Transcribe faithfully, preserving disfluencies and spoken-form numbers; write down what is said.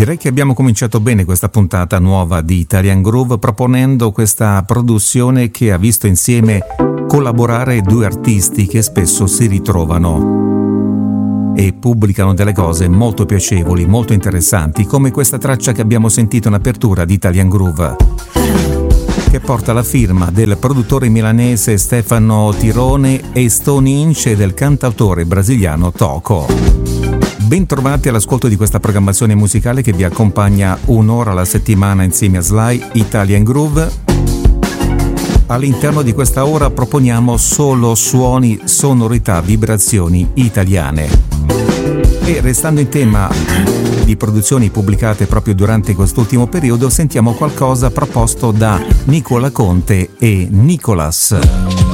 Direi che abbiamo cominciato bene questa puntata nuova di Italian Groove proponendo questa produzione che ha visto insieme collaborare due artisti che spesso si ritrovano e pubblicano delle cose molto piacevoli, molto interessanti, come questa traccia che abbiamo sentito in apertura di Italian Groove, che porta la firma del produttore milanese Stefano Tirone e Stone Inch e del cantautore brasiliano Toco. Bentrovati all'ascolto di questa programmazione musicale che vi accompagna un'ora alla settimana insieme a Sly Italian Groove. All'interno di questa ora proponiamo solo suoni, sonorità, vibrazioni italiane. E restando in tema di produzioni pubblicate proprio durante quest'ultimo periodo, sentiamo qualcosa proposto da Nicola Conte e Nicolas.